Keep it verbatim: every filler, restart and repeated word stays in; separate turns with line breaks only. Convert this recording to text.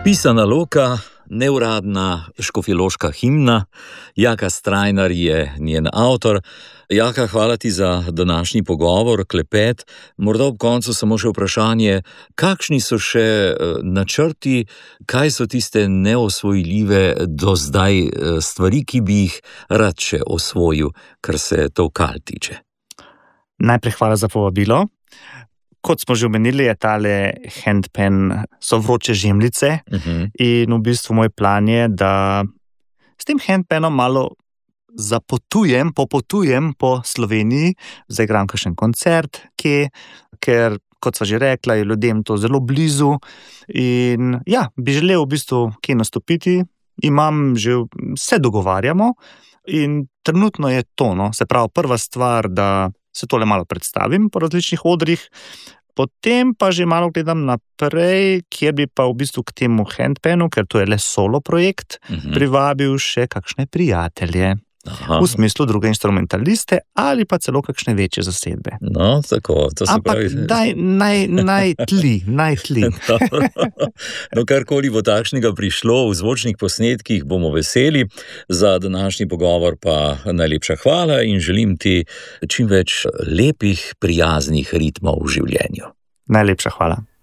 Pisana Loka, neuradna škofjeloška himna, Jaka Strajnar je njen avtor. Jaka, hvala ti za današnji pogovor, klepet. Morda ob koncu samo še vprašanje, kakšni so še načrti, kaj so tiste neosvojljive do zdaj stvari, ki bi jih rad še osvojil, kar se Tolkal tiče?
Najprej hvala za povabilo. Kot smo že omenili, je tale handpen, so vroče žemljice uh-huh. in v bistvu moj plan je, da s tem handpenom malo zapotujem, popotujem po Sloveniji, zaigram kakšen koncert, kje, ker, kot sva že rekla, je ljudem to zelo blizu in ja, bi želel v bistvu kje nastopiti, imam že, se dogovarjamo in trenutno je to, no, se pravi prva stvar, da se tole malo predstavim po različnih odrih, potem pa že malo gledam naprej, kjer bi pa v bistvu k temu handpenu, ker to je le solo projekt, uh-huh. privabil še kakšne prijatelje. Aha. V smislu druge instrumentaliste ali pa celo kakšne večje zasedbe.
No, tako, to se
Ampak
pravi.
Ampak daj, naj, naj tli, naj tli.
No, karkoli bo takšnega prišlo v zvočnih posnetkih, bomo veseli. Za današnji pogovor pa najlepša hvala in želim ti čim več lepih, prijaznih ritmov v življenju.
Najlepša hvala.